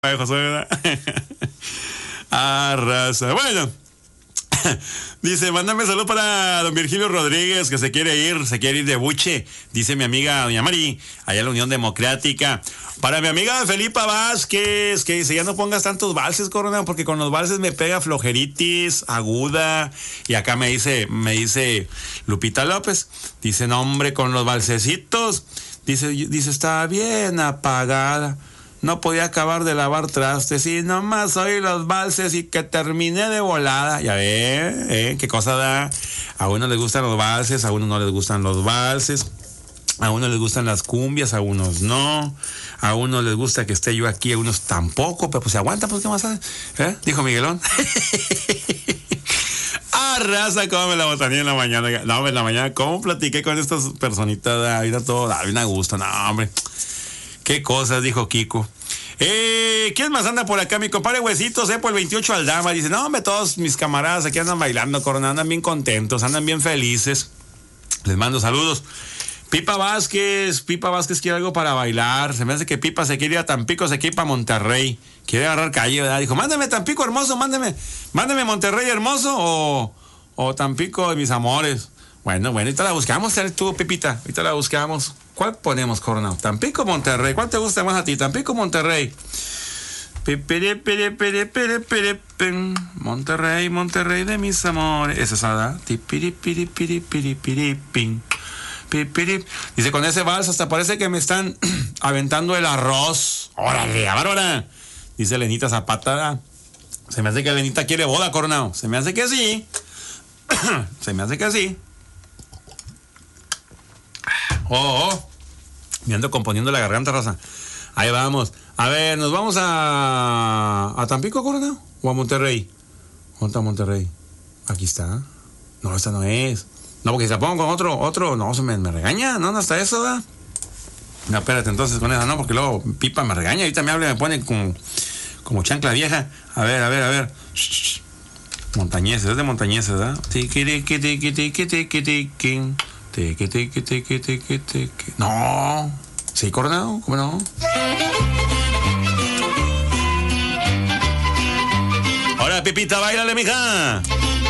José, ¿verdad? Arrasa. Bueno, dice, mándame salud para don Virgilio Rodríguez, que se quiere ir de buche. Dice mi amiga doña Mari, allá en la Unión Democrática. Para mi amiga Felipa Vázquez, que dice, ya no pongas tantos valses, Corona, porque con los valses me pega flojeritis aguda. Y acá me dice Lupita López, dice, no hombre, con los valsecitos, dice, está bien apagada. No podía acabar de lavar trastes y nomás oí los valses y que terminé de volada. Ya ve, qué cosa da. A uno les gustan los valses, a uno no les gustan los valses. A uno les gustan las cumbias, a unos no. A uno les gusta que esté yo aquí, a unos tampoco. Pero pues se aguanta, pues qué más hace. Dijo Miguelón. Raza, cómo me la botanía en la mañana. No, en la mañana, cómo platiqué con estas personitas. Ahorita todo, bien a gusto. No, hombre. Qué cosas, dijo Kiko. ¿Quién más anda por acá? Mi compadre Huesitos, por el 28 Aldama. Dice, no, hombre, todos mis camaradas aquí andan bailando, Corona, andan bien contentos, andan bien felices. Les mando saludos. Pipa Vázquez quiere algo para bailar. Se me hace que Pipa se quiere ir a Tampico, se quiere ir para Monterrey. Quiere agarrar calle, ¿verdad? Dijo, mándame Tampico hermoso, mándame Monterrey hermoso o Tampico de mis amores. Bueno, ahorita la buscamos, tú, Pipita, ahorita la buscamos. ¿Cuál ponemos, Corona? ¿Tampico o Monterrey? ¿Cuál te gusta más a ti? ¿Tampico o Monterrey? Monterrey de mis amores. Esa es ¿verdad? Dice, con ese vals hasta parece que me están aventando el arroz. ¡Órale, Bárbara! Dice Lenita Zapata. Se me hace que Lenita quiere boda, Corona. Se me hace que sí. Me ando componiendo la garganta, raza. Ahí vamos. A ver, ¿nos vamos a Tampico, Corona? ¿O a Monterrey? ¿Dónde está Monterrey? Aquí está. No, esta no es. No, porque si la pongo con otro, no, se me regaña. No, hasta eso, ¿verdad? No, espérate, entonces con esa no, porque luego Pipa me regaña. Ahorita me habla y me pone como chancla vieja. A ver. Shh. Montañeses, es de Montañeses, ¿verdad? No. ¿Sí, Coronado? ¿Cómo no? Ahora, Pipita, báilale, mija.